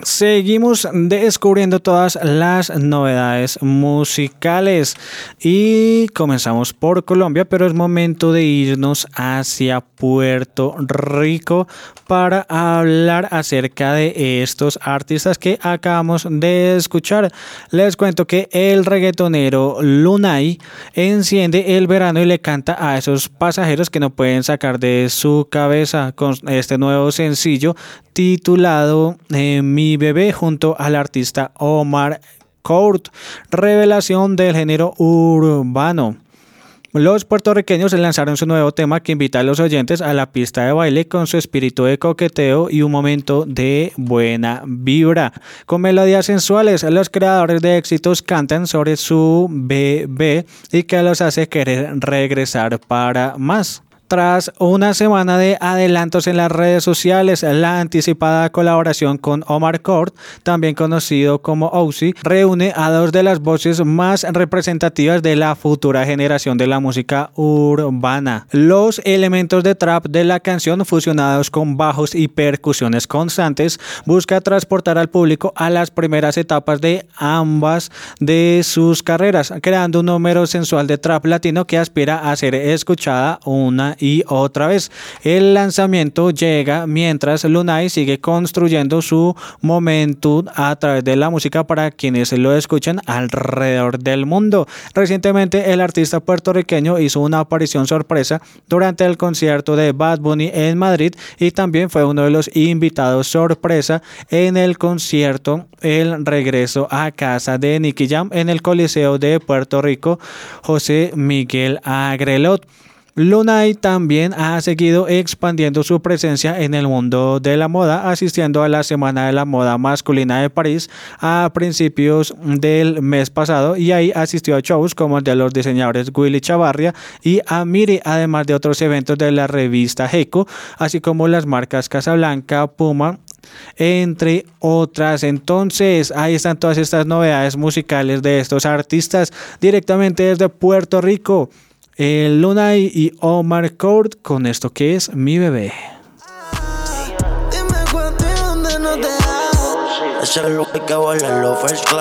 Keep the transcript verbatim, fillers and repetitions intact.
Seguimos descubriendo todas las novedades musicales y comenzamos por Colombia, pero es momento de irnos hacia Puerto Rico para hablar acerca de estos artistas que acabamos de escuchar. Les cuento que el reggaetonero Lunay enciende el verano y le canta a esos pasajeros que no pueden sacar de su cabeza con este nuevo sencillo titulado eh, Mi Bebé junto al artista Omar Court, revelación del género urbano. Los puertorriqueños lanzaron su nuevo tema que invita a los oyentes a la pista de baile con su espíritu de coqueteo y un momento de buena vibra. Con melodías sensuales, los creadores de éxitos cantan sobre su bebé y que los hace querer regresar para más. Tras una semana de adelantos en las redes sociales, la anticipada colaboración con Omar Court, también conocido como Ozzy, reúne a dos de las voces más representativas de la futura generación de la música urbana. Los elementos de trap de la canción, fusionados con bajos y percusiones constantes, busca transportar al público a las primeras etapas de ambas de sus carreras, creando un número sensual de trap latino que aspira a ser escuchada una y otra vez. El lanzamiento llega mientras Lunay sigue construyendo su momentum a través de la música para quienes lo escuchan alrededor del mundo. Recientemente el artista puertorriqueño hizo una aparición sorpresa durante el concierto de Bad Bunny en Madrid y también fue uno de los invitados sorpresa en el concierto El Regreso a Casa de Nicky Jam en el Coliseo de Puerto Rico José Miguel Agrelot. Lunay también ha seguido expandiendo su presencia en el mundo de la moda, asistiendo a la Semana de la Moda Masculina de París a principios del mes pasado, y ahí asistió a shows como el de los diseñadores Willy Chavarria y Amiri, además de otros eventos de la revista Heco, así como las marcas Casablanca, Puma, entre otras. Entonces ahí están todas estas novedades musicales de estos artistas directamente desde Puerto Rico. El Lunay y Omar Court con esto que es Mi Bebé. Dime cuánto y dónde no te hago. Eso es lo que vuela en los first class.